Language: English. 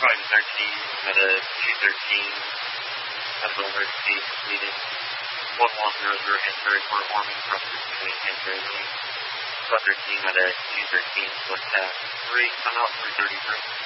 513 at a 213 medical emergency completed. 1100 Hansberry Court warming from between Hansberry and Lee. 513 at a 213 split path 3, come out 333.